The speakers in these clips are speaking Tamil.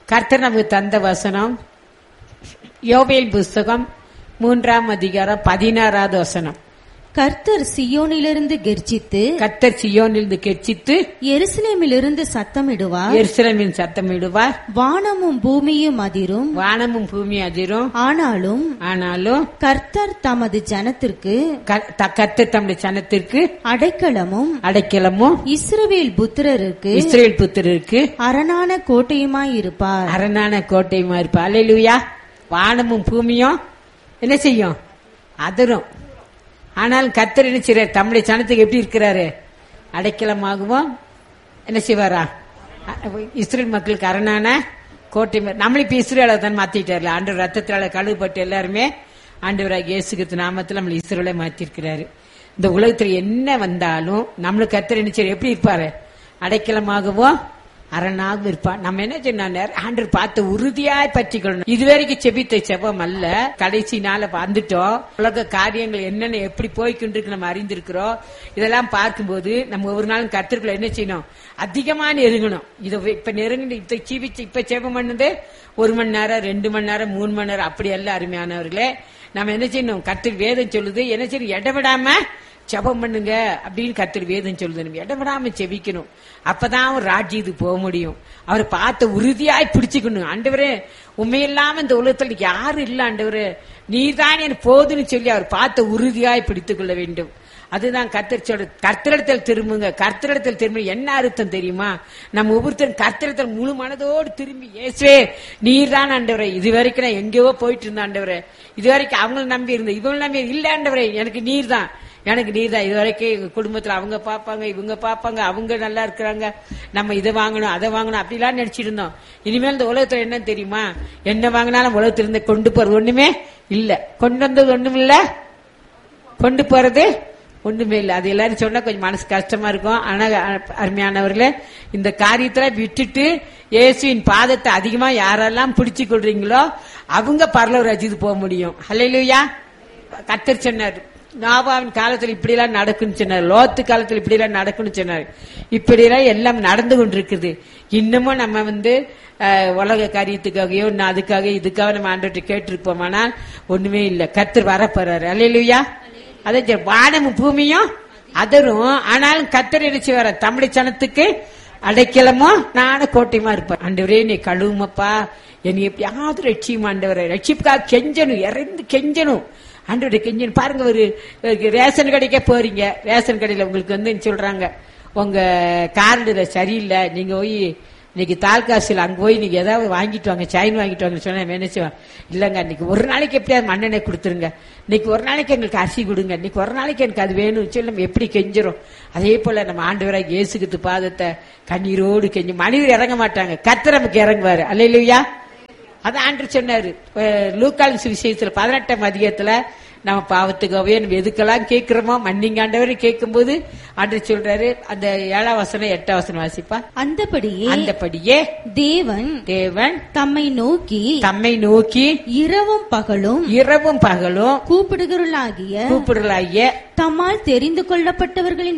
கர்த்தர் நமக்கு தந்த வசனம் யோவேல் புஸ்தகம் 3ஆம் அதிகாரம் 16வது வசனம். கர்த்தர் சீயோனிலிருந்து கெர்ச்சித்து, கர்த்தர் சீயோனிலிருந்து கெர்ச்சித்து எருசலேமிலிருந்து சத்தமிடுவார். எருசலேமின் சத்தமிடுவார். வானமும் பூமியும் அதிரும். வானமும் பூமியும் அதிரும். ஆனாலும் கர்த்தர் தமது ஜனத்திற்கு, கர்த்தர் தம்முடைய ஜனத்திற்கு அடைக்கலமும் இஸ்ரவேல் புத்திரருக்கு அரணான கோட்டையுமாயிருப்பார். அரணான கோட்டையுமாயிருப்பார். அல்லேலூயா. வானமும் பூமியும் என்ன செய்யும்? அதிரும். ஆனால் கர்த்தர் என்ன செய்றார்? தம்முடைய ஜனத்துக்கு எப்படி இருக்கிறாரு? அடைக்கலமாகவும் என்ன செய்வாரா? இஸ்ரேல் மக்களுக்கு அரணான கோட்டை. நம்மள இப்ப இஸ்ரேலை தான் மாத்திட்டார்ல. ஆண்டவர் ரத்தத்தால கழுவுப்பட்டு எல்லாருமே ஆண்டவராக இயேசு கிறிஸ்து நாமத்தில் நம்மள இஸ்ரேலை மாத்திருக்கிறாரு. இந்த உலகத்துல என்ன வந்தாலும் நம்மளுக்கு கர்த்தர் என்ன செய்ய எப்படி இருப்பாரு? அடைக்கலமாகவும் அரணாகவும் இருப்பார். நம்ம என்ன சொன்ன ஆண்டவர் பார்த்து உறுதியாய் பற்றிக்கொள்ளணும். இதுவரைக்கும் செபித்த செபம் அல்ல, கடைசி நாள வந்துட்டோம். உலக காரியங்கள் என்னென்ன எப்படி போய்கிட்டு நம்ம அறிந்திருக்கிறோம். இதெல்லாம் பார்க்கும்போது நம்ம ஒவ்வொரு நாளும் கர்த்தருக்குள்ள என்ன செய்யணும்? அதிகமா நெருங்கணும். இதை இப்ப நெருங்கி இப்ப செபம் பண்ணது 1 மணி நேரம், 2 மணி நேரம், 3 மணி நேரம் அப்படி எல்லாம் அருமையானவர்களே. நம்ம என்ன செய்யணும்? கர்த்தர் வேதம் சொல்லுது என்ன செய்யணும்? இடவிடாம ஜெபம் பண்ணுங்க அப்படின்னு கர்த்தர் வேதம் சொல்லுது. நம்ம இடவிடாம செபிக்கணும். அப்பதான் அவர் ராஜ்யத்துக்கு போக முடியும். அவரை பார்த்த உறுதியாய் பிடிச்சுக்கணும். ஆண்டவரே உண்மையில்லாம இந்த உலகத்துல யாரும் இல்ல ஆண்டவரே, நீர்தான் எனக்கு போதுன்னு சொல்லி அவர் பார்த்த உறுதியாய் பிடித்துக் கொள்ள வேண்டும். அதுதான் கர்த்தர் சொல்ற. கர்த்தரிடத்தில் திரும்புங்க. கர்த்தரிடத்தில் திரும்ப என்ன அர்த்தம் தெரியுமா? நம்ம ஒவ்வொருத்தரும் கர்த்தரிடத்தில் முழு மனதோடு திரும்பி, இயேசுவே நீர்தான் ஆண்டவரே, இது வரைக்கும் நான் எங்கேயோ போயிட்டு இருந்த ஆண்டவரே, இது வரைக்கும் அவங்களை நம்பி இருந்த, இவங்களை நம்பி இல்ல ஆண்டவரே, எனக்கு நீர் தான். இது வரைக்கும் எங்க குடும்பத்துல அவங்க பாப்பாங்க, இவங்க பாப்பாங்க, அவங்க நல்லா இருக்கிறாங்க, நம்ம இதை வாங்கணும் அதை வாங்கணும் அப்படிலாம் நினைச்சிட்டு இருந்தோம். இனிமேல் இந்த உலகத்துல என்ன தெரியுமா? என்ன வாங்கினாலும் உலகத்துல இருந்து கொண்டு போறது ஒண்ணுமே இல்ல, கொண்டு வந்தது ஒண்ணும் இல்ல, கொண்டு போறது ஒண்ணுமே இல்ல. அது எல்லாரும் சொன்னா கொஞ்சம் மனசு கஷ்டமா இருக்கும். ஆனா அருமையானவர்களே, இந்த காரியத்துல விட்டுட்டு இயேசுவின் பாதத்தை அதிகமா யாரெல்லாம் பிடிச்சு கொள்றீங்களோ அவங்க பரலோக ராஜ்யத்துக்கு போக முடியும். ஹல்லேலூயா. கர்த்தர் சொன்னார், நோவாவின் காலத்துல இப்படி எல்லாம் நடக்குன்னு சொன்னார், லோத்து காலத்துல இப்படி எல்லாம் நடக்குன்னு சொன்னார். இப்படி எல்லாம் எல்லாம் நடந்து கொண்டிருக்குது. இன்னமும் நம்ம உலக காரியத்துக்காகவோ அதுக்காக இதுக்காக நம்ம ஆண்டவர்கிட்ட கேட்டிருப்போம். ஆனால் ஒண்ணுமே இல்ல. கர்த்தர் வரப்போறாரு. அல்லேலூயா. அதே வானமும் பூமியும் அதரும். ஆனாலும் கர்த்தர் என்ன செய்வார? தம்முடைய ஜனத்துக்கு அடைக்கலமோ நானும் கோட்டையுமா இருப்பேன். ஆண்டவரே நீ கழுவுமப்பா, என்னை எப்படியாவது ரட்சியும் ஆண்டவரே, ரட்சிப்புக்காக கெஞ்சணும், இறந்து கெஞ்சணும் ஆண்டவரே கெஞ்சணும். பாருங்க, ஒரு ரேஷன் கடைக்கே போறீங்க, ரேஷன் கடையில உங்களுக்கு சொல்றாங்க உங்க கார்டுல சரியில்லை, நீங்க போய் இன்னைக்கு தால்காசில் அங்க போய் நீங்க ஏதாவது வாங்கிட்டு வாங்க, சைன் வாங்கிட்டு வாங்க சொன்னா என்ன செய்வாங்க? இல்லங்க இன்னைக்கு ஒரு நாளைக்கு எப்படியாவது மண்ணெண்ணெய் கொடுத்துருங்க, இன்னைக்கு ஒரு நாளைக்கு எங்களுக்கு அரிசி கொடுங்க, இன்னைக்கு ஒரு நாளைக்கு எனக்கு அது வேணும் சொல்லி நம்ம எப்படி கெஞ்சிரும். அதே போல நம்ம ஆண்டவராக இயேசுகிறிஸ்து பாதத்தை கண்ணீரோடு கெஞ்சும். மனிதர் இறங்க மாட்டாங்க, கர்த்தர் நமக்கு இறங்குவாரு. அல்லேலூயா. அதான் ஆண்டவர் சொன்னாரு லூக்காவின் சுவிசேஷத்துல 18ஆம் அதிகாரத்துல, நம்ம பாவத்துக்காகவே நம்ம எதுக்கெல்லாம் கேட்கிறோமோ மன்னிங்க ஆண்டவர் கேட்கும் போது ஆண்டவர் சொல்றாரு. அந்த 7ஆம் வசனம் 8ஆம் வசனம் வாசிப்பா. அந்தபடியே தேவன் தம்மை நோக்கி இரவும் பகலும் கூப்பிடுகிறாகிய தம்மால் தெரிந்து கொள்ளப்பட்டவர்களின்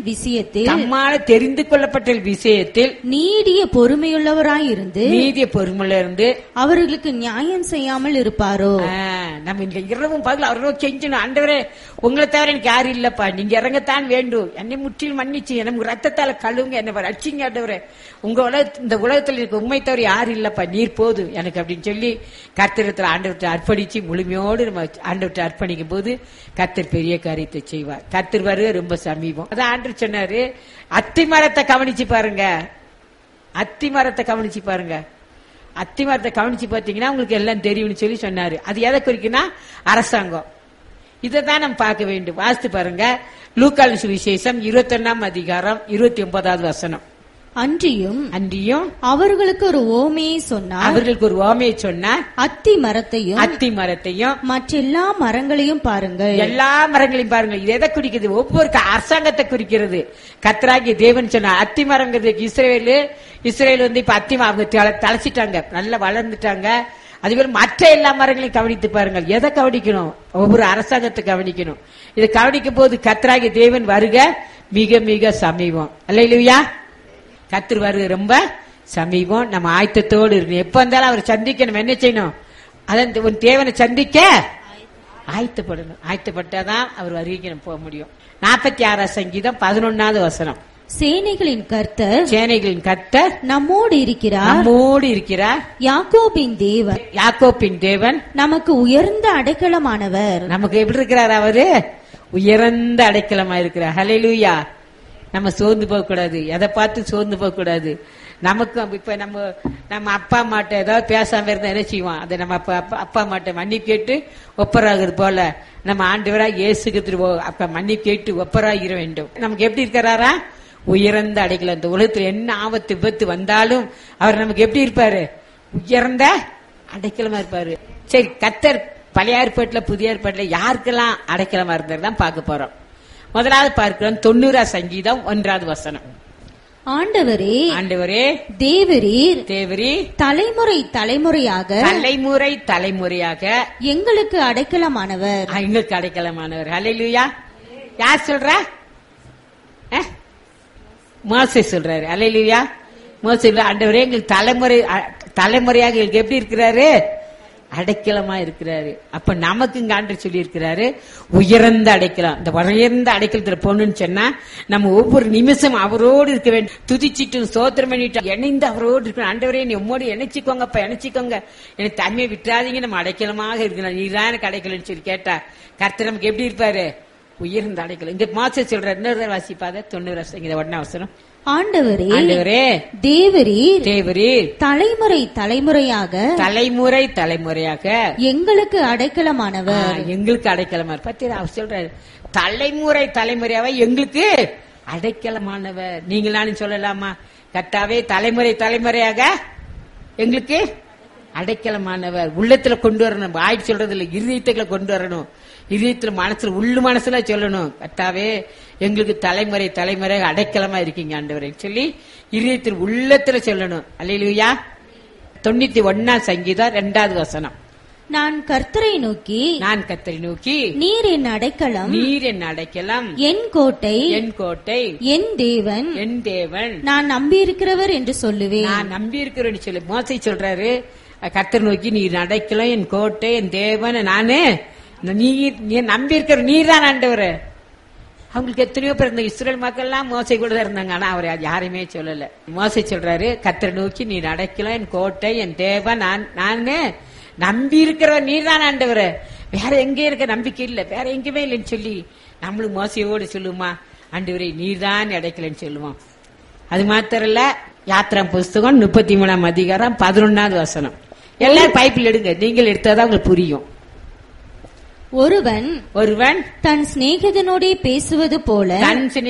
விஷயத்தில் நீடிய பொறுமையுள்ளவராயிருந்து அவர்களுக்கு நியாயம் செய்யாமல் இருப்பாரோ? நம்ம இந்த இரவும் பகலும் அவர்களோ செஞ்சணும். ஆண்டவரே உங்களை தவிர எனக்கு யாரும் இல்லப்பா, நீங்க இறங்கத்தான் வேண்டும், என்னை முற்றிலும் மன்னிச்சு எனக்கு ரத்தத்தால கழுவுங்க, என்ன ரட்சிங்க ஆண்டவரே, இந்த உலகத்தில் எனக்கு உண்மை தவிர யாரும் இல்லப்பா, நீர் போதும் எனக்கு அப்படின்னு சொல்லி கர்த்தரிடத்தில் ஆண்டவர்கிட்ட அர்ப்பணிச்சு முழுமையோடு நம்ம ஆண்டவர்கிட்ட அர்ப்பணிக்கும் போது கர்த்தர் பெரிய காரியத்தை செய்வார். கர்த்தர் வருக ரொம்ப சமீபம். அதான் ஆண்டவர் சொன்னாரு, அத்தி மரத்தை கவனிச்சு பாருங்க, அத்தி மரத்தை கவனிச்சு பாத்தீங்கன்னா உங்களுக்கு எல்லாம் தெரியும்னு சொல்லி சொன்னாரு. அது எதை குறிக்குன்னா அரசாங்கம். இதைதான் நம்ம பார்க்க வேண்டும். வாசித்து பாருங்க, லூக்காவின் சுவிசேஷம் 21ஆம் அதிகாரம் 29வது வசனம். அன்றியும் அவர்களுக்கு ஒரு ஓமையை சொன்னார். அத்தி மரத்தையும் மற்ற எல்லா மரங்களையும் பாருங்கள். இது எதை குறிக்கிறது? ஒவ்வொரு அரசாங்கத்தை குறிக்கிறது. கர்த்தராகிய தேவன் சொன்னார். அத்தி மரங்கிறது இஸ்ரேல் இப்ப அத்தி அவங்க தழைச்சிட்டாங்க, நல்லா வளர்ந்துட்டாங்க. அதுபோல மற்ற எல்லா மரங்களையும் கவனித்து பாருங்கள். எதை கவனிக்கணும்? ஒவ்வொரு அரசாங்கத்தை கவனிக்கணும். இதை கவனிக்கும் போது கர்த்தராகிய தேவன் வருக மிக மிக சமீபம். அல்லேலூயா. கர்த்தர் வருக ரொம்ப சமீபம். நம்ம ஆயத்தத்தோடு இருக்கணும். எப்ப வந்தாலும் அவர் சந்திக்க நம்ம என்ன செய்யணும்? அதான் உன் தேவனை சந்திக்க ஆயத்தப்படணும். ஆயத்தப்பட்டாதான் அவர் வருகைக்கு நம்ம போக முடியும். 46 சங்கீதம் 11வது வசனம். சேனைகளின் கர்த்தர், சேனைகளின் கர்த்தர் நம்மோடு இருக்கிறார், நம்மோடு இருக்கிறார். யாக்கோபின் தேவன், யாக்கோபின் தேவன் நமக்கு உயர்ந்த அடைக்கலமானவர். நமக்கு எப்படி இருக்கிறார்? அவரு உயர்ந்த அடைக்கலமா இருக்கிறார். ஹல்லேலூயா. நம்ம சோர்ந்து போக கூடாது. எதை பார்த்து சோர்ந்து போக கூடாது. நமக்கு இப்ப நம்ம அப்பா அம்மாட்ட ஏதாவது பேசாம இருந்தா என்ன செய்வோம்? அதை நம்ம அப்பா அம்மாட்ட மன்னிப்பு கேட்டு ஒப்பராகிறது போல நம்ம ஆண்டவராக இயேசுக்கு அப்ப மன்னிப்பு கேட்டு ஒப்பராகிற வேண்டும். நமக்கு எப்படி இருக்கிறாரா? உயர்ந்த அடைக்கலம். இந்த உலகத்தில் என்ன ஆபத்து விபத்து வந்தாலும் அவர் நமக்கு எப்படி இருப்பாரு? உயர்ந்த அடைக்கலமா இருப்பாரு. சரி, கர்த்தர் பழைய ஏற்பாட்டுல புதிய ஏற்பாட்டுல யாருக்கெல்லாம் அடைக்கலமா இருந்தார் பார்க்க போறோம். முதலாவது பார்க்கிறோம் 90 சங்கீதம் 1வது வசனம். ஆண்டவரே, ஆண்டவரே, தேவரீர், தேவரீர் தலைமுறை தலைமுறையாக, தலைமுறை தலைமுறையாக எங்களுக்கு அடைக்கலமானவர், எங்களுக்கு அடைக்கலமானவர். ஹல்லேலூயா. யார் சொல்ற? மோசே சொல்றாரு. ஹல்லேலூயா. மோசே ஆண்டவரே எங்களுக்கு தலைமுறையாக எங்களுக்கு எப்படி இருக்கிறாரு? அடைக்கலமா இருக்கிறாரு. அப்ப நமக்கு இங்க ஆண்டு சொல்லி இருக்கிறாரு உயர்ந்த அடைக்கலாம். இந்த உயர்ந்த அடைக்கலத்துல போகணும்னு சொன்னா நம்ம ஒவ்வொரு நிமிஷம் அவரோடு இருக்க வேண்டும். துதிச்சிட்டு சோத்திரம் பண்ணிட்டு இணைந்து அவரோடு இருக்கணும். ஆண்டவரே நீ உம்மோடு இணைச்சிக்கோங்கப்பா, இணைச்சிக்கோங்க, எனக்கு தனிமையை விட்டுறாதீங்க, நம்ம அடைக்கலமாக இருக்கணும், நீதான் எனக்கு அடைக்கலன்னு சொல்லி கேட்டா கர்த்தர் நமக்கு எப்படி இருப்பாரு? உயர்ந்த அடைக்கலம். இங்க மோசே சொல்றாரு. இன்னொரு வாசிப்பாத 90 1 வசனம். ஆண்டவரே, ஆண்டவரே, தேவரீர், தேவரீர் தலைமுறை தலைமுறையாக, தலைமுறை தலைமுறையாக எங்களுக்கு அடைக்கலமானவர், எங்களுக்கு அடைக்கலமானவர். பத்தியா அவர் சொல்றாரு தலைமுறை தலைமுறையாக எங்களுக்கு அடைக்கலமானவர். நீங்க நானும் சொல்லலாமா? கர்த்தாவே தலைமுறை தலைமுறையாக எங்களுக்கு அடைக்கலமானவர். உள்ளத்துல கொண்டு வரணும். வாய் சொல்றது இல்ல, இருதயத்துல கொண்டு வரணும். இதயத்துல மனசுல உள்ளு மனசுல சொல்லணும், கர்த்தாவே எங்களுக்கு தலைமுறை தலைமுறையாக அடைக்கலமா இருக்கீங்க ஆண்டவரே சொல்லி இதயத்தில் உள்ளத்துல சொல்லணும். அல்லேலூயா. 91 சங்கீதம் 2வது வசனம். நான் கர்த்தரை நோக்கி, நான் கர்த்தரை நோக்கி, நீர் என் அடைக்கலம், நீர் என் அடைக்கலம், என் கோட்டை, என் கோட்டை, என் தேவன், என் தேவன், நான் நம்பி இருக்கிறவர் என்று சொல்லுவேன். நான் நம்பி இருக்கிறேன்னு சொல்லி மோசே சொல்றாரு. கர்த்தர் நோக்கி நீர் அடைக்கலம், என் கோட்டை, என் தேவன், நானு நீ நம்பி இருக்கிற நீர் தான் ஆண்டவர். அவங்களுக்கு எத்தனையோ பேர் இந்த இஸ்ரேல் மக்கள் எல்லாம் மோசை கூட தான் இருந்தாங்க. ஆனா அவர் யாரையுமே சொல்லல. மோசை சொல்றாரு கர்த்தரை நோக்கி நீ அடைக்கலம், என் கோட்டை, என் தேவன், நானு நம்பி இருக்கிறவர் நீர் தான் ஆண்டவர். வேற எங்கே இருக்க நம்பிக்கை இல்ல, வேற எங்கேயுமே இல்லைன்னு சொல்லி நம்மளும் மோசையோடு சொல்லுமா, ஆண்டவரே நீர் தான் அடைக்கலன்னு சொல்லுவோம். அது மாத்திரம் இல்ல, யாத்திரா புஸ்தகம் 33 அதிகாரம் 11வது வசனம். எல்லாரும் பைப்பில் எடுங்க, நீங்கள் எடுத்தாதான் உங்களுக்கு புரியும். ஒருவன் தன் சிநேகிதனோட பேசுவது போல,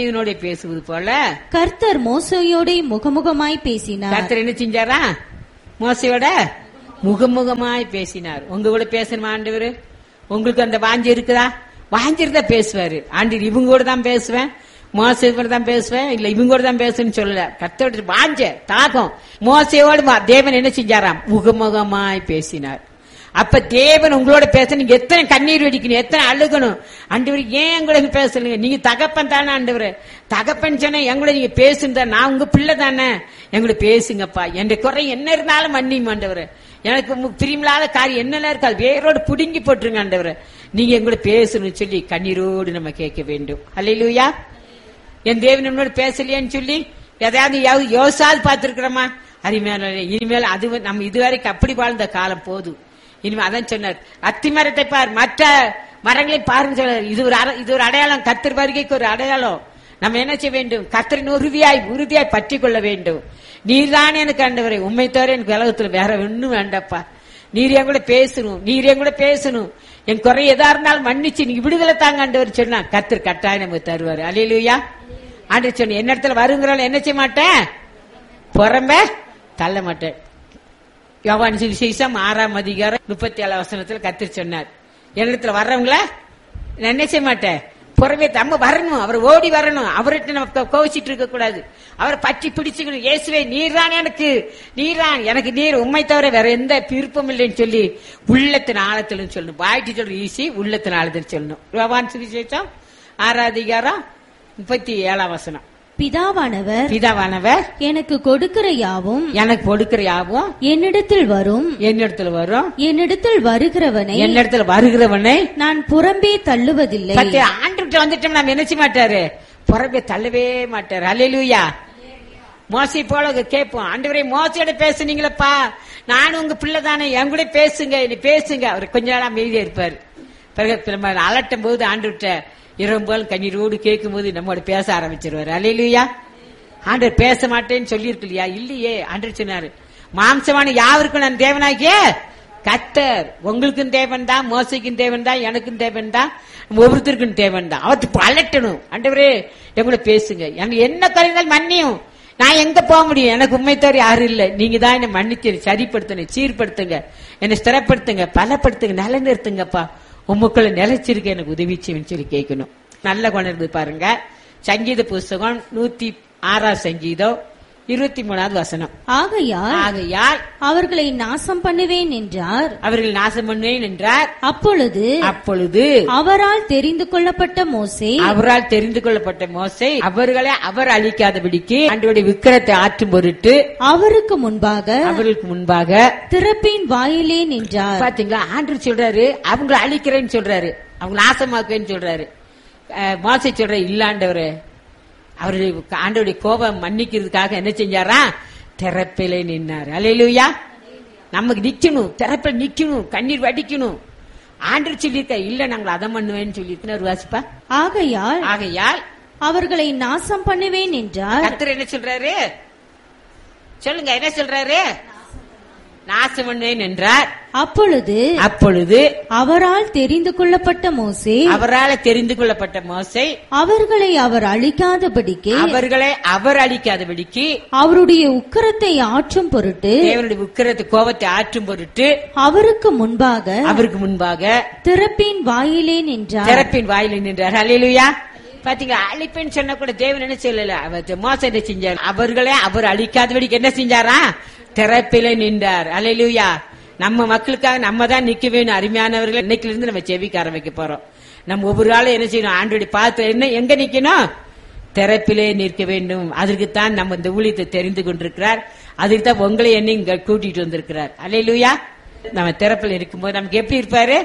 கர்த்தர் மோசையோட முகமுகமாய் பேசினார். கர்த்தர் என்ன செஞ்சாரா? மோசையோட முகமுகமாய் பேசினார். உங்க கூட பேசணுமா ஆண்டவர்? உங்களுக்கு அந்த வாஞ்சி இருக்குதா? வாஞ்சிருந்தா பேசுவாரு ஆண்டவர். இவங்க கூட தான் பேசுவேன், மோசை கூட தான் பேசுவேன், இல்ல இவங்க கூட தான் பேசுன்னு சொல்லல. கர்த்தரோட வாஞ்ச தாகம். மோசையோடு தேவன் என்ன செஞ்சாராம்? முகமுகமாய் பேசினார். அப்ப தேவன் உங்களோட பேச நீங்க எத்தனை கண்ணீர் வெடிக்கணும், எத்தனை அழுகணும். ஆண்டவர் ஏன் எங்களோட பேசலீங்க? நீங்க தகப்பன் தானே ஆண்டவர். தகப்பன் சொன்ன எங்களோட நீங்க பேசுங்க, நான் உங்க பிள்ளை தானே, எங்களோட பேசுங்கப்பா. என் குறை என்ன இருந்தாலும் மன்னியும் ஆண்டவர். எனக்கு பிரியமில்லாத காரியம் என்னெல்லாம் இருக்காது வேரோடு புடுங்கி போட்டுருங்க ஆண்டவர். நீங்க எங்களோட பேசணும்னு சொல்லி கண்ணீரோடு நம்ம கேட்க வேண்டும். அல்லேலூயா. என் தேவன் என்னோட பேசலையான்னு சொல்லி எதையாவது யோசாது பார்த்திருக்கிறோமா? அருமையான இனிமேல் அது நம்ம இதுவரைக்கும் அப்படி வாழ்ந்த காலம் போதும். இனிமே அதான் சொன்னார், அத்தி மரத்தை பார், மற்ற மரங்களை பாருங்க சொன்னார். இது ஒரு அடையாளம், கர்த்தர் வருகைக்கு ஒரு அடையாளம். நம்ம என்ன செய்ய வேண்டும்? கர்த்தரின் உறுதியாய் பற்றி கொள்ள வேண்டும். நீர் தானே எனக்கு ஆண்டவரே, உண்மை தவிர எனக்கு உலகத்துல வேற ஒண்ணும் வேண்டாப்பா. நீர் என் கூட பேசணும், நீர் என் கூட பேசணும். என் குறை எதா இருந்தாலும் மன்னிச்சு நீங்க விடுதலை தாங்க ஆண்டவர் சொன்னா கர்த்தர் கட்டாயம் நமக்கு தருவாரு. அல்லேலூயா. ஆண்டவர் சொன்ன என்ன இடத்துல வருங்கிறாலும் என்ன செய்ய மாட்டேன், புறம்ப தள்ள மாட்டேன். யோவான் சுவிசேஷம் 6ஆம் அதிகாரம் 37 வசனத்துல கர்த்தர் சொன்னார், என்னிடத்துல வர்றவங்கள நான் என்ன செய்ய மாட்டேன், புறமே நம்ம வரணும், அவர் ஓடி வரணும். அவர்கிட்ட நம்ம கோவிச்சிட்டு இருக்க கூடாது, அவரை பற்றி பிடிச்சுக்கணும். இயேசுவே நீர்தான் எனக்கு நீர் உண்மை தவிர வேற எந்த விருப்பம் இல்லைன்னு சொல்லி உள்ளத்தின் ஆழத்திலும் சொல்லணும். வாய்ட்டு சொல்ற ஈஸி, உள்ளத்தின் ஆழத்தில் சொல்லணும். யோவான் சுவிசேஷம் 6ஆம் அதிகாரம் 37 வசனம். பிதாவானவர் எனக்கு கொடுக்கிற யாவும் என்னிடத்தில் வரும். என்னிடத்தில் வருகிறவனை நான் புறம்பே தள்ளுவதில்லை. ஆண்டவர்கிட்ட வந்துட்டோம் நம்ம நினைச்ச மாட்டாரு, புறம்பே தள்ளவே மாட்டாரு. அல்லேலூயா. மோசை போல கேட்போம், ஆண்டவரே மோசையோட பேசுனீங்களப்பா, நானும் உங்க பிள்ளை தானே, என் கூட பேசுங்க, நீ பேசுங்க. அவர் கொஞ்ச நாள் அமைதியா இருப்பாரு. பிறகு நம்ம அலட்டும் போது ஆண்டவர்கிட்ட இரம்போல் கண்ணீரோடு கேட்கும் போது நம்மோட பேச ஆரம்பிச்சிருவாரு. அல்லேலூயா. ஆண்டவர் பேச மாட்டேன்னு சொல்லி இருக்கு இல்லையா? இல்லையே, ஆண்டவர் சொன்னாரு, மாம்சமான யாருக்கும் நான் தேவனாகிய கர்த்தர். உங்களுக்கும் தேவன் தான், மோசைக்கும் தேவன் தான், எனக்கும் தேவன் தான், ஒவ்வொருத்தருக்கும் தேவன் தான். அவருக்கு அலட்டணும், ஆண்டவரே எங்களை பேசுங்க, எனக்கு என்ன குறைந்தால் மன்னியும், நான் எங்க போக முடியும், எனக்கு உண்மை தவிர யாரும் இல்ல, நீங்க தான் என்ன மன்னிச்சு சரிப்படுத்தணும், சீர்படுத்துங்க, என்னை ஸ்திரப்படுத்துங்க, பலப்படுத்துங்க, நிலைநிறுத்துங்கப்பா, உமக்குள்ள நிலைச்சிருக்க எனக்கு உதவி செய்யுன்னு சொல்லி கேட்கணும். நல்ல குணம் இருந்து பாருங்க. சங்கீத புஸ்தகம் 106 சங்கீதம் 23வது வசனம். ஆகையால் அவர்களை நாசம் பண்ணுவேன் என்றார். அப்பொழுது அவரால் தெரிந்து கொள்ளப்பட்ட மோசே அவர்களை அவர் அழிக்காதபடிக்கு ஆண்டவருடைய விக்கிரத்தை ஆற்றும் பொருட்டு அவருக்கு முன்பாக திறப்பின் வாயிலே நின்றார். பாத்தீங்களா? ஆண்டவர் சொல்றாரு அவங்களை அழிக்கிறேன்னு சொல்றாரு, அவங்க நாசமாக்குன்னு சொல்றாரு. மோசே சொல்ற இல்லாண்டவரு அவருடைய ஆண்டவருடைய கோபம் மன்னிக்கிறதுக்காக என்ன செஞ்சாரா? திறப்பிலே நின்னார். அல்லேலூயா. நமக்கு நிக்கணும், திறப்பில் நிக்கணும், கண்ணீர் வடிக்கணும். ஆண்டவர் சொல்லியிருக்க இல்ல நாங்கள் அதை பண்ணுவேன்னு சொல்லியிருக்க வாசிப்பா. ஆகையால் அவர்களை நாசம் பண்ணுவேன் என்றார். கர்த்தர் என்ன சொல்றாரு சொல்லுங்க, என்ன சொல்றாரு? நாசம் பண்ணுவேன் என்றார். அப்பொழுது அவரால் தெரிந்து கொள்ளப்பட்ட மோசே அவர்களை அவர் அழிக்காதபடிக்கு அவருடைய உக்கிரத்தை ஆற்றும் பொருட்டு, தேவனுடைய உக்கிரத்தை கோபத்தை ஆற்றும் பொருட்டு அவருக்கு முன்பாக திறப்பின் வாயிலே நின்றார். அல்லேலூயா. பாத்தீங்களா? அழிப்பேன்னு சொன்ன கூட தேவன் என்ன சொல்லல, மோசம் என்ன செஞ்சார்? அவர்களை அவர் அழிக்காதபடிக்கு என்ன செஞ்சாரா? திறப்பிலே நின்றார். அல்லேலூயா. நம்ம மக்களுக்காக நம்ம தான் நிக்க வேணும். அருமையானவர்கள், இன்னைக்குல இருந்து நம்ம செவிக்க ஆரம்பிக்க போறோம். நம்ம ஒவ்வொரு ஆளும் என்ன செய்யணும்? ஆண்டவருடைய பாத்திரம் என்ன எங்க நிக்கணும்? திறப்பிலே நிற்க வேண்டும். அதற்குத்தான் நம்ம இந்த ஊழியத்தை தெரிந்து கொண்டிருக்கிறார். அதுக்கு தான் உங்களை என்ன இங்க கூட்டிட்டு வந்திருக்கிறார். அல்லேலூயா. நம்ம திறப்பில் இருக்கும்போது நமக்கு எப்படி இருப்பாரு?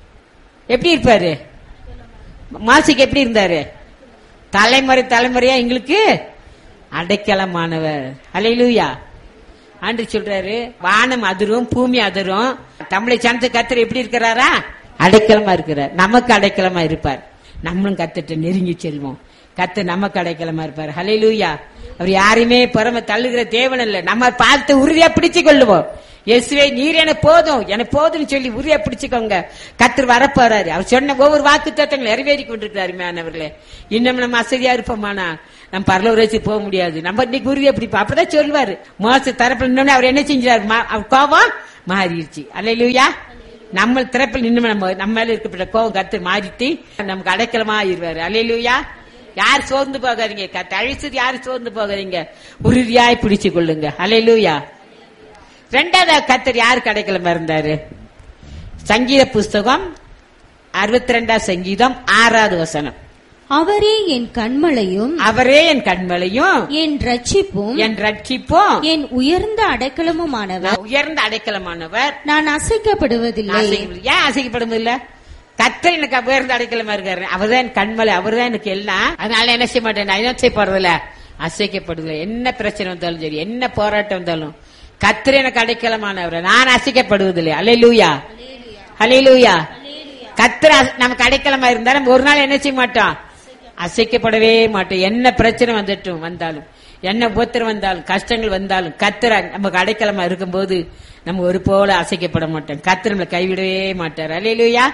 மாசிக்கு எப்படி இருந்தாரு? தலைமுறையா எங்களுக்கு அடைக்கலமானவர். அல்லேலூயா. ஆண்டு சொல்றாரு, வானம் அதிரும், பூமி அதிரும், தமிழை சார்ந்த கர்த்தர் எப்படி இருக்கிறாரா? அடைக்கலமா இருக்கிறார். நமக்கு அடைக்கலமா இருப்பார். நம்மளும் கர்த்தர்ட்ட நெருங்கி செல்வோம். கர்த்தர் நமக்கு அடைக்கலமா இருப்பார். ஹல்லேலூயா. அவர் யாரையுமே புறம தள்ளுகிற தேவன் இல்ல. நம்ம பார்த்து உறுதியா பிடிச்சு கொள்ளுவோம். இயேசுவே நீர் எனக்கு போதும்னு சொல்லி உறுதியா பிடிச்சுக்கோங்க. கர்த்தர் வரப்போறாரு. அவர் சொன்ன ஒவ்வொரு வாக்கு தத்தங்களை நிறைவேறி கொண்டிருக்கிறார். மேனவர்களே, இன்னும் நம்ம அசதியா இருப்போமானா நம்ம பரலோகத்துக்கு போக முடியாது. நம்ம இன்னைக்கு உறுதியா பிடிப்போம். அப்பதான் சொல்லுவாரு, மோச தரப்பில் நின்று அவர் என்ன செஞ்சாரு? அவர் கோபம் மாறிடுச்சு. அல்லேலூயா. நம்ம திறப்பில் நின்று நம்ம மேல இருக்கப்பட்ட கோபம் கர்த்தர் மாறிட்டு நமக்கு அடைக்கலமா ஆயிருவாரு. அல்லேலூயா. யார் சோர்ந்து போகாதீங்க. அழிச்சது யாரும் சோர்ந்து போகாதீங்க. உறுதியாய் பிடிச்சு கொள்ளுங்க. அல்லேலூயா. ரெண்டாவது கர்த்தர் யாருக்கு அடைக்கலமா இருந்தாரு? சங்கீத புஸ்தகம் 62 சங்கீதம் 6வது வசனம். அவரே என் கண்மலையும் என் ரட்சிப்பும் என் உயர்ந்த அடைக்கலமுமானவர். நான் அசைக்கப்படுவதில்லை. ஏன் அசைக்கப்படுவதில்லை? கர்த்தர் எனக்கு உயர்ந்த அடைக்கலமா இருக்காரு. அவர்தான் என் கண்மலை, அவர்தான் எனக்கு எல்லாம். அதனால என்ன செய்ய மாட்டேன், நான் என்ன செய்ய போறதில்ல, அசைக்கப்படுவதில்லை. என்ன பிரச்சனை வந்தாலும் சரி, என்ன போராட்டம் வந்தாலும் கர்த்தர் எனக்கு அடைக்கலமானவர், நான் அசைக்கப்படுவதில்லை. அல்லேலூயா. அல்லேலூயா. கர்த்தர் நமக்கு அடைக்கலமா இருந்தா நம்ம ஒரு நாள் என்ன செய்ய மாட்டோம், அசைக்கப்படவே மாட்டோம். என்ன பிரச்சனை வந்தாலும், என்ன உபத்திரம் வந்தாலும், கஷ்டங்கள் வந்தாலும், கர்த்தர் நமக்கு அடைக்கலமா இருக்கும்போது நம்ம ஒரு போல அசைக்கப்பட மாட்டோம். கர்த்தர் நம்மளை கைவிடவே மாட்டார். அல்லேலூயா.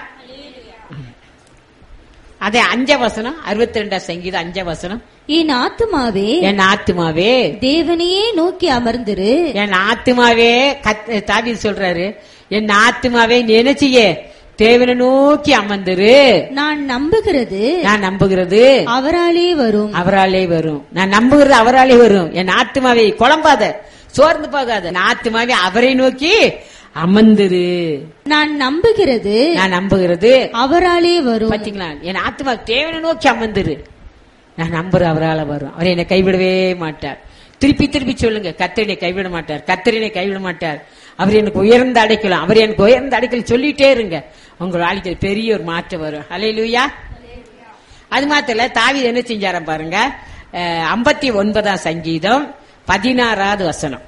அதே 5 வசனம் 62 சங்கீதம் 5 வசனம். என் ஆத்துமாவே தேவனையே நோக்கி அமர்ந்திரு. என் ஆத்துமாவே, தாவீது சொல்றாரு, என் ஆத்துமாவே நீ என்ன செய்ய? தேவனை நோக்கி அமர்ந்திரு. நான் நம்புகிறது அவராலே வரும். நான் நம்புகிறது அவராலே வரும். என் ஆத்துமாவே குழம்பாத, சோர்ந்து போகாத. என் ஆத்துமாவே அவரை நோக்கி அமர்ந்திரு. நான் நம்புகிறது அவராலே வரும். பாத்தீங்களா? என் ஆத்துமா தேவனை நோக்கி அமர்ந்திரு. நான் நம்புறேன் அவரால் வரும். அவர் என்னை கைவிடவே மாட்டார். திருப்பி திருப்பி சொல்லுங்க, கர்த்தர் என்னை கைவிட மாட்டார், கர்த்தர் என்னை கைவிட மாட்டார், அவர் எனக்கு உயர்ந்த அடைக்கலாம், அவர் எனக்கு உயர்ந்த அடைக்கலம் சொல்லிட்டே இருங்க. உங்க வாழ்க்கையில் பெரிய ஒரு மாற்றம் வரும். ஹல்லேலூயா. அது மாத்திரம் இல்ல, தாவீது என்ன செஞ்சாராம் பாருங்க. 59 சங்கீதம் 16வது வசனம்.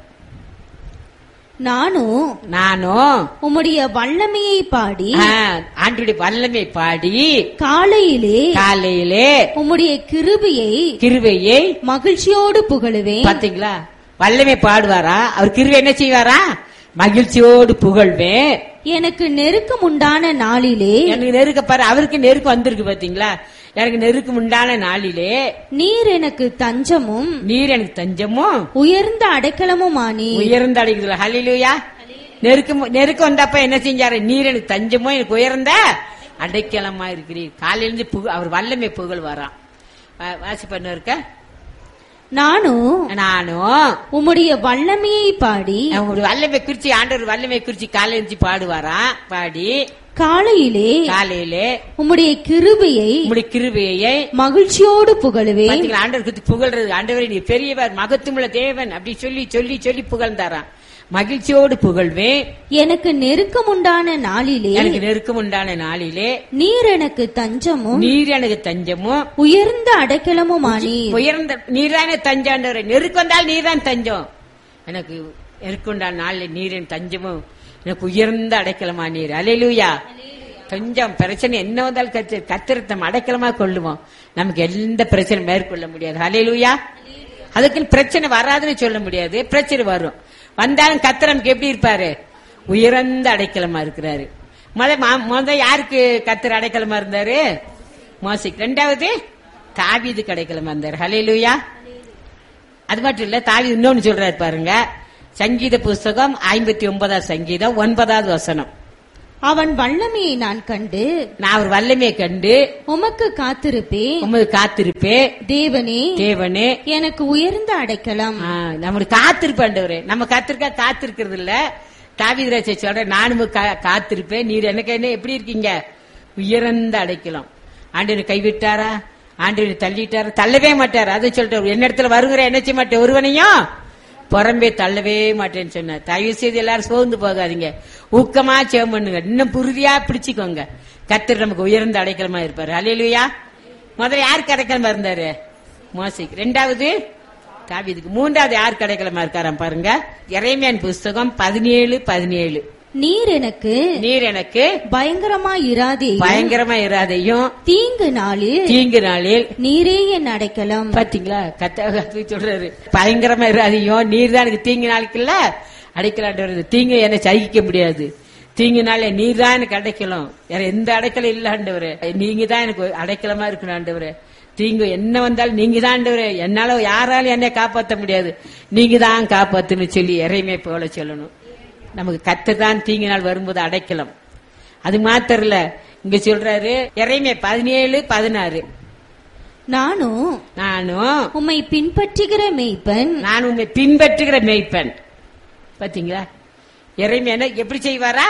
நானும் உம்முடைய வல்லமையை பாடி, ஆண்டுடைய வல்லமை பாடி, காலையிலே உம்முடைய கிருபையை மகிழ்ச்சியோடு புகழுவேன். பாத்தீங்களா, வல்லமை பாடுவாரா, அவர் கிருபை என்ன செய்வாரா, மகிழ்ச்சியோடு புகழ்வேன். எனக்கு நெருக்கம் உண்டான நாளிலே, எனக்கு நெருக்க பாரு, அவருக்கு நெருக்கம் வந்திருக்கு பாத்தீங்களா, எனக்கு நெருக்கம் உண்டான நாளிலே நீர் எனக்கு தஞ்சமும் உயர்ந்த அடைக்கலமும் ஆனி. உயர்ந்த அடைக்கல. ஹல்லேலூயா. நெருக்கம் வந்தப்ப என்ன செஞ்சாரு, நீர் எனக்கு தஞ்சமும் எனக்கு உயர்ந்த அடைக்கலமா இருக்கிறீர். காலையிலிருந்து அவர் வல்லமை புகழ் வரான். வாசி பண்ண இருக்க. நானும் உம்முடைய வல்லமையை பாடி, உங்களுடைய வல்லமை குறிச்சி, ஆண்டவர் வல்லமை குறிச்சி காலையிலிருந்து பாடுவாராம். பாடி காலையிலே உம்முடைய கிருபையை மகிழ்ச்சியோடு புகழுவேன். ஆண்டவர் குறித்து புகழ்றது, ஆண்டவரை நீ பெரியவர், மகத்துவமுள்ள தேவன் அப்படி சொல்லி சொல்லி சொல்லி புகழ்ந்தாராம். மகிழ்ச்சியோடு புகழ்வேன். எனக்கு நெருக்கம் உண்டான நாளிலே நீர் எனக்கு தஞ்சமும் உயர்ந்த அடைக்கலமும் ஆனி. உயர்ந்த நீர்தானே தஞ்சாண்டவரை, நெருக்கம் வந்தால் நீர்தான் தஞ்சம். எனக்கு நெருக்கம் உண்டான நாளில் நீரின் தஞ்சமும் எனக்கு உயர்ந்த அடைக்கலமா நீர். அல்லேலூயா. கொஞ்சம் பிரச்சனை என்ன வந்தாலும் கத்திரத்தை அடைக்கலமா கொள்ளுவோம், நமக்கு எந்த பிரச்சனை மேற்கொள்ள முடியாது. அல்லேலூயா. அதுக்குன்னு பிரச்சனை வராதுன்னு சொல்ல முடியாது, பிரச்சனை வரும். வந்தாலும் கர்த்தர் நமக்கு எப்படி இருப்பாரு, உயர்ந்த அடைக்கலமா இருக்கிறாரு. முத யாருக்கு கர்த்தர் அடைக்கலமா இருந்தாரு, மோசேக்கு. 2வது தாவீதுக்கு அடைக்கலமா இருந்தாரு. ஹல்லேலூயா. அது மட்டும் இல்ல, தாவீது இன்னொன்னு சொல்றாரு பாருங்க. சங்கீத புஸ்தகம் 59 சங்கீதம் 9வது வசனம். அவன் வல்லமையை நான் அவர் வல்லமையை கண்டு உமக்கு காத்திருப்பேன். தேவனே எனக்கு உயர்ந்த அடைக்கலம். நம்மளுக்கு காத்திருப்பாண்டவரே, நம்ம காத்திருக்கிறது இல்ல. தாவீது ராஜா சொல்ற, நானும் காத்திருப்பேன், நீர் எனக்கு என்ன எப்படி இருக்கீங்க, உயர்ந்த அடைக்கலாம். ஆண்டவரை கைவிட்டாரா, ஆண்டவரை தள்ளிட்டாரா, தள்ளவே மாட்டாரு. அதை சொல்லிட்டு என்ன இடத்துல வருகிற என்ன செய்ய மாட்டேன், ஒருவனையும் புறம்பே தள்ளவே மாட்டேன்னு சொன்னார். தயவு செய்து எல்லாரும் சோர்ந்து போகாதீங்க, ஊக்கமா ஜெபம் பண்ணுங்க, இன்னும் புரிதியா பிடிச்சுக்கோங்க. கர்த்தர் நமக்கு உயர்ந்த அடைக்கலமா இருப்பாரு. அல்லேலூயா. முதல்ல யாருக்கு அடைக்கலமா இருந்தாரு, மோசேக்கு. 2வது தாவீதுக்கு. 3வது யாருக்கு அடைக்கலமா இருக்காராம் பாருங்க. எரேமியா புஸ்தகம் 17:17. நீர் எனக்கு பயங்கரமா இராதேயும் தீங்கு நாளில் நீரே என் அடைக்கலம். பாத்தீங்களா, கர்த்தர் சொல்றாரு, பயங்கரமா இராதேயும், நீர் தான் எனக்கு தீங்கு நாளுக்குல்ல அடைக்கலான்றது. தீங்கு என்ன சகிக்க முடியாது, தீங்கு நாளே நீர் தான் எனக்கு அடைக்கலம், வேற எந்த அடைக்கலம் இல்ல ஆண்டவரே, நீங்க தான் எனக்கு அடைக்கலமா இருக்கணும் ஆண்டவரே. தீங்கு என்ன வந்தாலும் நீங்க தான் ஆண்டவரே, என்னால யாராலும் என்னை காப்பாற்ற முடியாது, நீங்க தான் காப்பாத்துன்னு சொல்லி எரேமியா போல சொல்லணும். நமக்கு கர்த்தர் தான் தீங்கு நாள் வரும்போது அடைக்கலாம். அது மாத்திரம் இல்ல, இங்க சொல்றாரு எரேமியா 17:16. நானும் உம்மை பின்பற்றுகிற மேய்ப்பன். பாத்தீங்களா, எரேமியா எப்படி செய்வாரா,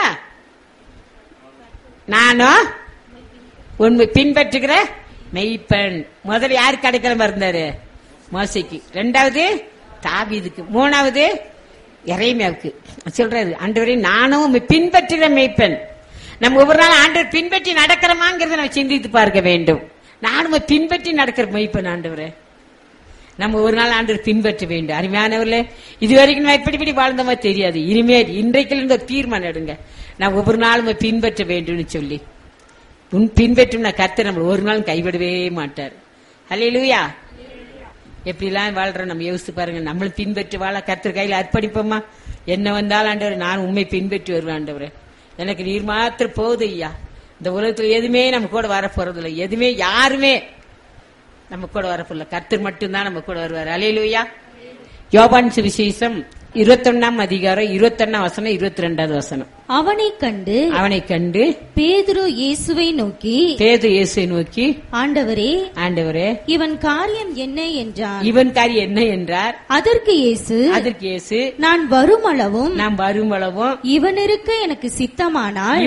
நானும் உண்மை பின்பற்றுகிற மெய்ப்பன். முதல்ல யாருக்கு அடைக்கலமா இருந்தாரு, மோசேக்கு. 2வது தாவீதுக்கு. 3வது எரேமியாவுக்கு. சொல்றாரு, ஆண்டவரே நானும் பின்பற்றுகிற மேய்ப்பன். நம்ம ஒவ்வொரு நாள் ஆண்டவர் பின்பற்றி நடக்கிறோமாங்கிறத நம்ம சிந்தித்து பார்க்க வேண்டும். நானும் பின்பற்றி நடக்கிற மேய்ப்பன் ஆண்டவரே, நம்ம ஒரு நாள் ஆண்டவர் பின்பற்ற வேண்டும். அருமையானவர்களே, இதுவரைக்கும் நம்ம இப்படி வாழ்ந்தோமா தெரியாது. இனிமேல் இன்றைக்கு இருந்து ஒரு தீர்மானம் எடுங்க, நான் ஒவ்வொரு நாளும் பின்பற்ற வேண்டும் சொல்லி. பின்பற்றும் கர்த்தர் நம்ம ஒரு நாள் கைவிடவே மாட்டார். அல்லேலூயா. எப்படிலாம் வாழ்றோம் நம்ம யோசித்து பாருங்க. நம்மளும் பின்பற்றி வாழ கர்த்தர் கையில அர்ப்பணிப்போமா. என்ன வந்தாலும் ஆண்டவர் நான் உண்மை பின்பற்றி வருவேன் ஆண்டவரே, எனக்கு நீர் மாத்திரம் போகுது ஐயா. இந்த உலகத்துல எதுவுமே நம்ம கூட வர போறது இல்லை, எதுவுமே யாருமே நம்ம கூட வரப்போல, கர்த்தர் மட்டும்தான் நம்ம கூட வருவார். அல்லேலூயா. யோவான் சுவிசேஷம் 21 அதிகாரம் 21 வசனம் 22 வசனம். அவனைக் கண்டு பேதுரு இயேசுவை நோக்கி, ஆண்டவரே, இவன் காரியம் என்ன என்றார். அதற்கு இயேசு, நான் வருமளவும் இவன் இருக்க எனக்கு சித்தமானால்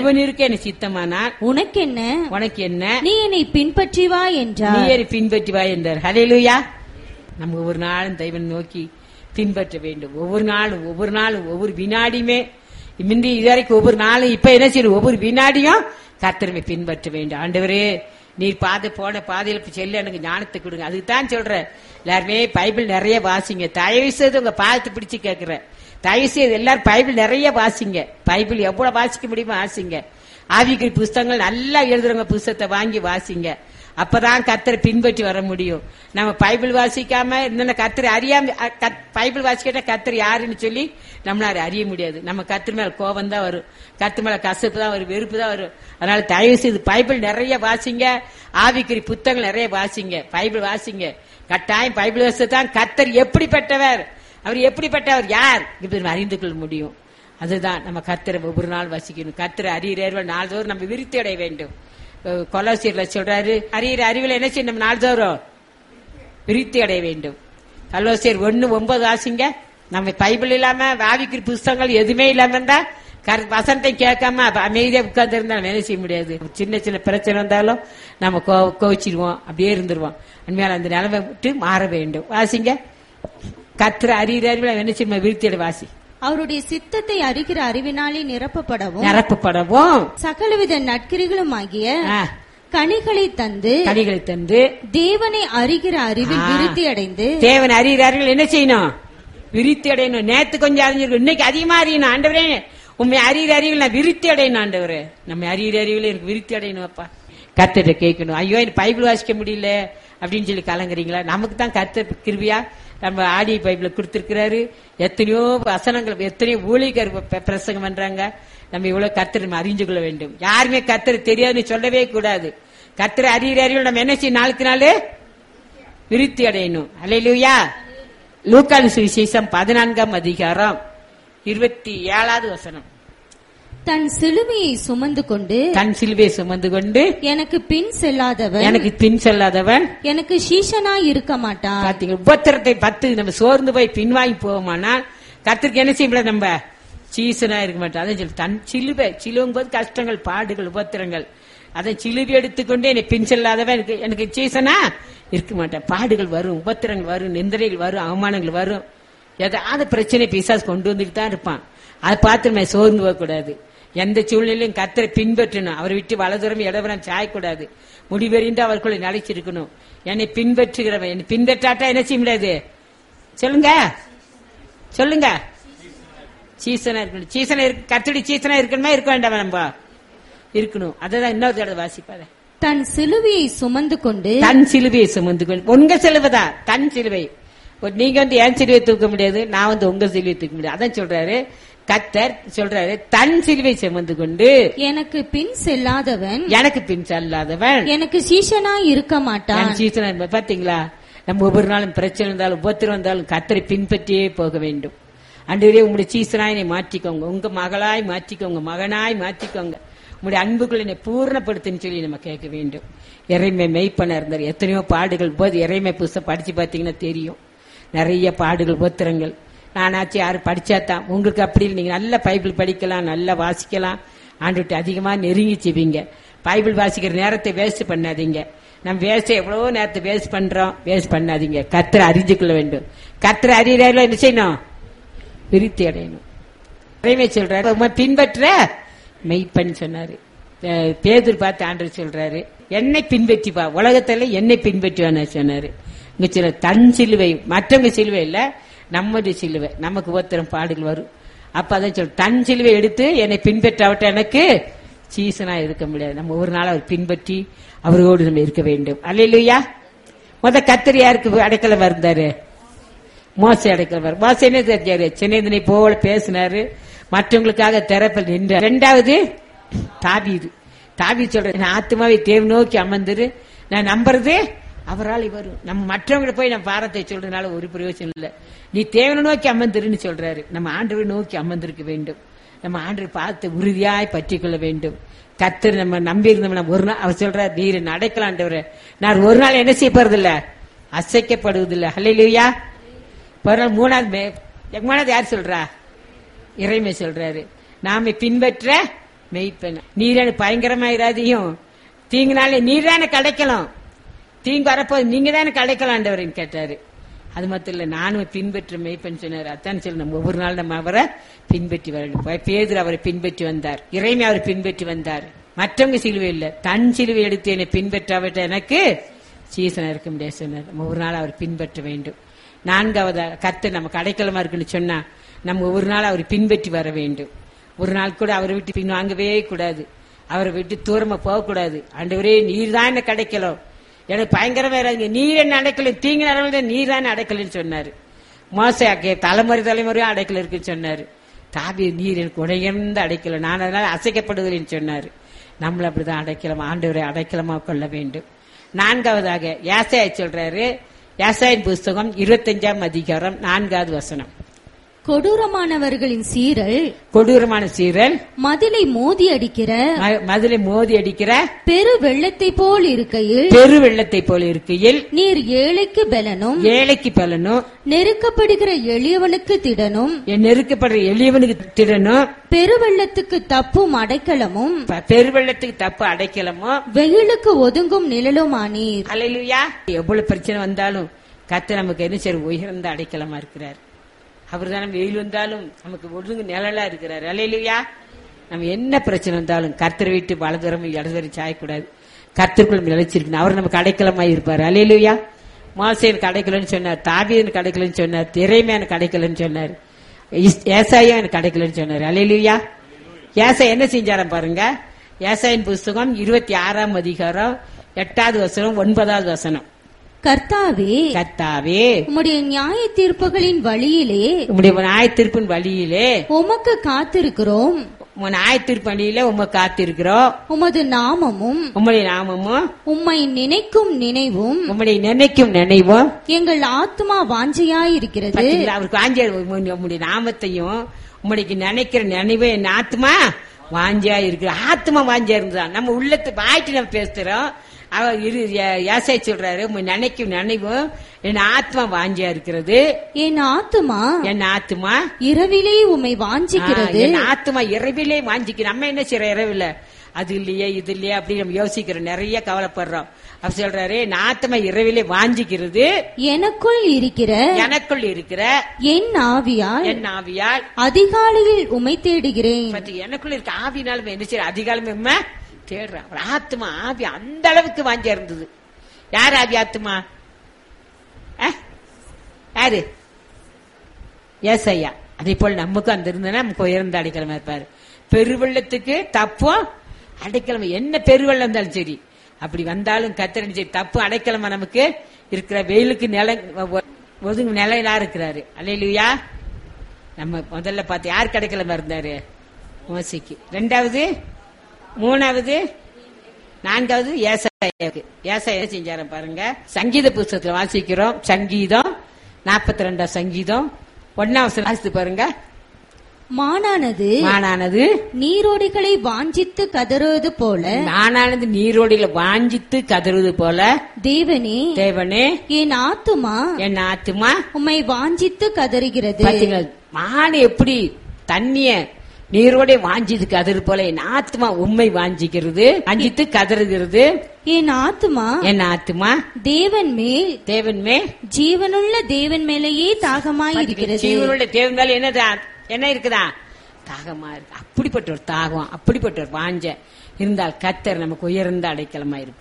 உனக்கென்ன, நீ என்னை பின்பற்றி வா என்றார். ஹல்லேலூயா. நம்ம ஒவ்வொரு நாளும் தெய்வன் நோக்கி பின்பற்ற வேண்டும். ஒவ்வொரு நாளும் ஒவ்வொரு வினாடியுமே முந்தி இதுவரைக்கும் ஒவ்வொரு நாளும் இப்ப என்ன செய்யும், ஒவ்வொரு வினாடியும் கர்த்தரை பின்பற்ற வேண்டும். ஆண்டவரே, நீர் போன பாதையில செல்ல எனக்கு ஞானத்தை கொடுங்க. அதுக்குதான் சொல்றேன், எல்லாருமே பைபிள் நிறைய வாசிங்க. தயவு செய்து உங்க பாதத்தை பிடிச்சு கேட்கிறேன், தயவு செய்து எல்லாரும் பைபிள் நிறைய வாசிங்க. பைபிள் எவ்வளவு வாசிக்க முடியுமோ வாசிங்க. ஆவிக்குரிய புஸ்தகங்கள் நல்லா எழுதுறவங்க புஸ்தகத்தை வாங்கி வாசிங்க. அப்பதான் கர்த்தரை பின்பற்றி வர முடியும். நம்ம பைபிள் வாசிக்காம இந்த கர்த்தரை அறியாம பைபிள் வாசிக்கிட்ட கர்த்தர் யாருன்னு சொல்லி நம்மளால அறிய முடியாது. நம்ம கர்த்தர் மேல கோபம் தான் வரும், கர்த்தர் மேல கசப்பு தான் வரும், வெறுப்பு தான் வரும். அதனால தயவு செய்து பைபிள் நிறைய வாசிங்க, ஆவிக்குரிய புத்தகங்கள் நிறைய வாசிங்க, பைபிள் வாசிங்க. கட்டாயம் பைபிள் வாசித்தான் கர்த்தர் எப்படிப்பட்டவர், அவர் எப்படிப்பட்டவர், யார் இப்படி அறிந்து கொள்ள முடியும். அதுதான் நம்ம கர்த்தரை ஒவ்வொரு நாள் வாசிக்கணும். கர்த்தரை அறிகிறவர்கள் நாள்தோறும் நம்ம விருத்தி அடைய வேண்டும். கொலோசியர்ல சொல்றாரு, அறிகிற அறிவில் என்ன செய்யணும், நம்ம நாள்தோறும் விருத்தி அடைய வேண்டும். கொலோசியர் 1:9 வாசிங்க. நம்ம பைபிள் இல்லாம ஆவிக்குரிய புஸ்தகங்கள் எதுவுமே இல்லாம இருந்தா வசனத்தை கேட்காம அமைதியா உட்கார்ந்து இருந்தா வேலை செய்ய முடியாது. சின்ன சின்ன பிரச்சனை வந்தாலும் நம்ம கோவிச்சிருவோம், அப்படியே இருந்துருவோம். உண்மையால அந்த நிலைமை விட்டு மாற வேண்டும். வாசிங்க. கர்த்தரை அறிகிற அறிவில் என்ன செய்யணும், விருத்தி அடைய வாசி. அவருடைய சித்தத்தை அறிகிற அறிவினாலே நிரப்பப்படவும் சகலவித நற்கிரிகளுமாகிய கனிகளை தந்து தேவனை அறிகிற அறிவில் விருத்தி அடைந்து, தேவனை அறிகிற அறிவில் என்ன செய்யணும், விருத்தி அடையணும். நேத்து கொஞ்சம் அறிஞ்சிருக்கும், இன்னைக்கு அதிகமா அறியணும். ஆண்டவரே, உண்மை அறிகிற அறிவில் நான் விருத்தி அடையணும். ஆண்டவரே, நம்ம அறிகிற அறிவில் எனக்கு விருத்தி அடையணும். அப்பா கர்த்தரை கேட்கணும். ஐயோ எனக்கு பைபிள் வாசிக்க முடியல அப்படின்னு சொல்லி கலங்குறீங்களா? நமக்கு தான் கர்த்தர் கிருபையா நம்ம ஆடியோ பைபிள கொடுத்திருக்கிறாரு. எத்தனையோ வசனங்கள், எத்தனையோ ஊழியர் பிரசங்கம் பண்றாங்க. நம்ம இவ்வளவு கர்த்தரை அறிஞ்சு கொள்ள வேண்டும். யாருமே கர்த்தரை தெரியாதுன்னு சொல்லவே கூடாது. கர்த்தரை அறிகிற அறிவில் நம்ம என்ன செய்யணும், நாளுக்கு நாள் விருத்தி அடையணும். அல்லேலூயா. லூக்கான் சுவிசேஷம் 14ஆம் அதிகாரம் 27வது வசனம். தன் சிலுவையை சுமந்து கொண்டு எனக்கு பின் செல்லாதவன் எனக்கு சீஷனாய் இருக்க மாட்டான். பாத்தீங்க, உபத்திரத்தை 10 நம்ம சோர்ந்து போய் பின்வாங்கி போவோமானால் கர்த்தருக்கு என்ன செய்ய முடியாது, நம்ம சீசனா இருக்க மாட்டோம். அதான் சொல்லி தன் சிலுவும் போது கஷ்டங்கள், பாடுகள், உபத்திரங்கள், அதை சிலுவை எடுத்துக்கொண்டு என்னை பின் செல்லாதவன் எனக்கு சீசனா இருக்க மாட்டேன். பாடுகள் வரும், உபத்திரங்கள் வரும், நிந்தனைகள் வரும், அவமானங்கள் வரும், ஏதாவது பிரச்சனை பிசாசு கொண்டு வந்துட்டு தான் இருப்பான். அதை பார்த்து நம்ம சோர்ந்து போகக்கூடாது. எந்த சூழ்நிலையும் கர்த்தரை பின்பற்றணும். அவரை விட்டு வலதுரம் இடவரம் சாயக்கூடாது. முடிவெறிந்து அவர்களை நிலைச்சிருக்கணும். என்னை பின்பற்றுகிறவன், என்னை பின்பற்றாட்டா என்ன செய்ய முடியாது, சொல்லுங்க சீசனா இருக்கணும். சீசனா கர்த்தருடைய சீசனா இருக்கணுமா, இருக்க வேண்டாம், நம்ம இருக்கணும். அதான் இன்னொரு தடவை வாசிப்பாத. தன் சிலுவையை சுமந்து கொண்டு உங்க சிலுவைதான், தன் சிலுவை. நீங்க என் சிலுவை தூக்க முடியாது, நான் உங்க சிலுவை தூக்க முடியாது. அதான் சொல்றாரு கர்த்தர், சொல்றாரு தன் சிலுவை சுமந்து கொண்டு எனக்கு பின் செல்லாதவன் எனக்கு சீஷனா இருக்க மாட்டான். சீசனா பாத்தீங்களா, நம்ம ஒவ்வொரு நாளும் பிரச்சனை இருந்தாலும் உபத்திரம் வந்தாலும் கர்த்தரை பின்பற்றியே போக வேண்டும். ஆண்டவரே, உங்களுடைய சீசனாய் என்னை மாற்றிக்கோங்க, உங்க மகளாய் மாற்றிக்கோங்க, மகனாய் மாற்றிக்கோங்க, உங்களுடைய அன்புக்குள்ள என்னை பூர்ணப்படுத்துன்னு சொல்லி நம்ம கேட்க வேண்டும். இறைமை மெய்ப்பன இருந்தார். எத்தனையோ பாடுகள் போது இறைமை புஸ்தகம் படிச்சு பாத்தீங்கன்னா தெரியும். நிறைய பாடுகள், உபத்திரங்கள். நானாச்சும் யாரும் படிச்சாதான், உங்களுக்கு அப்படி இல்லை. நீங்க நல்ல பைபிள் படிக்கலாம், நல்லா வாசிக்கலாம், ஆண்டுகிட்ட அதிகமா நெருங்கி செய்வீங்க. பைபிள் வாசிக்கிற நேரத்தை வேஸ்ட் பண்ணாதீங்க. நம்ம எவ்வளவோ நேரத்தை வேஸ்ட் பண்றோம், வேஸ்ட் பண்ணாதீங்க. கர்த்தரை அறிஞ்சு கொள்ள வேண்டும். கர்த்தரை அறியற என்ன செய்யணும், விருத்தி அடையணும். சொல்றாரு பின்பற்ற மெய்ப்பன் சொன்னாரு. பேதுரு பார்த்து ஆண்டவர் சொல்றாரு, என்னை பின்பற்றிப்பா, உலகத்துல என்னை பின்பற்றுவான்னு சொன்னாரு. இங்க சில தன் சிலுவை, மற்றவங்க சிலுவை இல்ல, நம்முடைய சிலுவை. நமக்கு ஒருத்தரம் பாடுகள் வரும். அப்ப அதான் சொல்ற, தன் சிலுவை எடுத்து என்னை பின்பற்றாவிட்ட எனக்கு சீசனா இருக்க முடியாது. நம்ம ஒரு நாள் அவர் பின்பற்றி அவரோடு நம்ம இருக்க வேண்டும். அல்லேலூயா. கர்த்தர் யாருக்கு அடைக்கலம் இருந்தாரு, மோசே அடைக்கலம். மோசே என்ன தெரிஞ்சாரு, சின்னதனை போல பேசினாரு, மற்றவங்களுக்காக திறப்பில் நின்றார். 2வது தாவீது சொல்ற, ஆத்மாவை தேவ நோக்கி அமர்ந்துரு, நான் நம்புறது அவரால் வரும். நம்ம மற்றவங்களை போய் நம்ம பாரத்தை சொல்றதுனால ஒரு பிரயோஜனம் இல்லை. நீ தேவனை நோக்கி அமர்ந்துருன்னு சொல்றாரு. நம்ம ஆண்டவரை நோக்கி அமர்ந்திருக்க வேண்டும். நம்ம ஆண்டவர் பார்த்து உறுதியாய் பற்றி கொள்ள வேண்டும். கர்த்தர் நம்ம நம்பி இருந்தோம்னா ஒரு நாள் அவர் சொல்றார், நீர் நடக்கலாண்டவர், நான் ஒரு நாள் என்ன செய்ய போறதில்ல, அசைக்கப்படுவதில்லை. ஹல்லேலூயா. ஒரு நாள் மூணாவது யார் சொல்றா? இறைமை சொல்றாரு, நாம பின்பற்ற மெய்ப்பெண். நீரான பயங்கரமாயிராதையும் தீங்குனாலே நீர் தானே கிடைக்கலாம், தீங்கு வரப்போது நீங்க தானே கிடைக்கலாண்டவர் கேட்டாரு. அது மட்டும் இல்ல, நானும் பின்பற்ற மெய்ப்பெண் சொன்னார். அதான் சொல்லி நம்ம ஒவ்வொரு நாள் நம்ம அவரை பின்பற்றி வரணும். பேதுரு அவரை பின்பற்றி வந்தார், இறைமை அவரை பின்பற்றி வந்தார். மற்றவங்க சிலுவை இல்ல, தன் சிலுவை எடுத்து என்னை பின்பற்றாவிட்ட எனக்கு சீசனா இருக்க முடியாது சொன்னார். நம்ம ஒரு நாள் அவர் பின்பற்ற வேண்டும். நான்காவது, கர்த்தர் நமக்கு அடைக்கலமா இருக்குன்னு சொன்னா நம்ம ஒவ்வொரு நாள் அவர் பின்பற்றி வர வேண்டும். ஒரு நாள் கூட அவரை விட்டு பின் வாங்கவே கூடாது, அவரை விட்டு தூரமா போகக்கூடாது. ஆண்டவரே நீர் தான் என்ன கிடைக்கலாம், எனக்கு பயங்கரமா இறாங்க, நீர் என்ன அடைக்கல, தீங்கு நடவடிக்கை நீர் தான் அடைக்கலன்னு சொன்னாரு. மோசே தலைமுறையும் அடைக்கல இருக்குன்னு சொன்னாரு. தாவீது, நீர் எனக்கு உடையர்ந்த அடைக்கல, நான் அதனால அசைக்கப்படுவதில்லைன்னு சொன்னாரு. நம்மள அப்படிதான் அடைக்கலம், ஆண்டவரை அடைக்கலமா கொள்ள வேண்டும். நான்காவதாக ஏசாயா சொல்றாரு. ஏசாயின் புஸ்தகம் 25ஆம் அதிகாரம் 4வது வசனம். கொடூரமானவர்களின் சீரல், கொடூரமான சீரல் மதிலை மோதி அடிக்கிற பெரு வெள்ளத்தை போல் இருக்கையில், நீர் ஏழைக்கு பலனும் நெருக்கப்படுகிற எளியவனுக்கு திடனும் பெருவெள்ளத்துக்கு தப்பும் அடைக்கலமும் வெயிலுக்கு ஒதுங்கும் நிழலுமானீர். அல்லேலூயா. எவ்வளவு பிரச்சனை வந்தாலும் கர்த்தர் நமக்கு என்ன செய்ய உயர்ந்த அடைக்கலமா இருக்கிறார். அவர் தானே வெயில் வந்தாலும் நமக்கு ஒழுங்கு நிழலா இருக்கிறார். அல்லேலூயா. நம்ம என்ன பிரச்சனை வந்தாலும் கர்த்தரை விட்டு வலதுரம் இடதுவரை சாயக்கூடாது, கர்த்தருக்குள் நிலைச்சிருக்கணும். அவர் நமக்கு அடைக்கலமாய் இருப்பார். அல்லேலூயா. மோசேனுக்கு அடைக்கலன்னு சொன்னார், தாவீதுக்கு அடைக்கலன்னு சொன்னார், இறைமையானுக்கு அடைக்கலன்னு சொன்னார், ஏசாயா எனக்கு அடைக்கலன்னு சொன்னார். அல்லேலூயா. ஏசாயா என்ன செஞ்சாராம் பாருங்க. ஏசாயின் புஸ்தகம் 26ஆம் அதிகாரம் 8வது வசனம் 9வது வசனம். கர்த்தாவே, உம்முடைய நியாய தீர்ப்புகளின் வழியிலே உமக்கு காத்திருக்கிறோம். உமது நாமமும் உம்மை நினைக்கும் நினைவும் எங்கள் ஆத்மா வாஞ்சையாயிருக்கிறது. அவருக்கு வாஞ்சியா, உம்முடைய நாமத்தையும் உம்முடைய நினைக்கிற நினைவு என் ஆத்மா வாஞ்சியா இருக்கு. ஆத்மா வாஞ்சியா இருந்தா நம்ம உள்ளத்து வாய்ட்டு நம்ம பேசுறோம். அவர் ஏசாயா சொல்றாரு, நினைக்கும் நினைவும் என் ஆத்மா வாஞ்சியா இருக்கிறது. என் ஆத்மா இரவிலே உம்மை வாஞ்சிக்கிறது. என் ஆத்மா இரவிலே வாஞ்சிக்கிறது. நம்ம என்ன செய்யறோம், இரவில அது இல்லையே இது இல்லையே அப்படி நம்ம யோசிக்கிறோம், நிறைய கவலைப்படுறோம். அவர் சொல்றாரு, என் ஆத்மா இரவிலே வாஞ்சிக்கிறது. எனக்குள் இருக்கிற என் ஆவியால் அதிகாலையில் உம்மை தேடுகிறேன். எனக்குள்ள இருக்க ஆவினாலும் என்ன செய்ய, அதிகாலமே தேடுறான். ஆத்மா ஆவி அந்த அளவுக்கு வாஞ்சியா இருந்தது. யார் ஆவி ஆத்மா? யாரு? ஏசாயா. அதே போல் நமக்கு அந்த இருந்தனா நமக்கு உயர்ந்த அடைக்கலமா இருப்பாரு. பெருவெள்ளத்துக்கு தப்பும் அடைக்கலமா, என்ன பெருவெள்ளம் இருந்தாலும் சரி, அப்படி வந்தாலும் கர்த்தர் சரி தப்பு அடைக்கலமா நமக்கு இருக்கிற. வெயிலுக்கு ஒதுங்கு நிலையா இருக்கிறாரு. அல்லேலூயா. நம்ம முதல்ல பார்த்து யாருக்கு அடைக்கலமா இருந்தாரு? மோசேக்கு. 2வது 3வது 4வது ஏசாயாவுக்கு. ஏசாயா செஞ்சார பாருங்க. சங்கீத புஸ்தகத்துல வாசிக்கிறோம். சங்கீதம் 42 சங்கீதம் 1வது வாசித்து பாருங்க. மானானது நீரோடிகளை வாஞ்சித்து கதறுவது போல, நீரோடிகளை வாஞ்சித்து கதறுவது போல, தேவனே என் ஆத்துமா உம்மை வாஞ்சித்து கதறுகிறது. மான் எப்படி தண்ணிய நீரோட வாஞ்சித்து கதறு போல என் ஆத்மா உம்மை வாஞ்சிக்கிறது, வாஞ்சித்து கதறுகிறது. என் ஆத்மா தேவன் மேல் ஜீவனுள்ள தேவன் மேலேயே தாகமாயிருக்கிறது. ஜீவனுள்ள தேவன் மேல என்ன இருக்குதா? தாகமா இருக்கு. அப்படிப்பட்ட ஒரு தாகம், அப்படிப்பட்ட ஒரு வாஞ்ச இருந்தால் கர்த்தர் நமக்கு உயர்ந்த அடைக்கலமா இருப்பார்.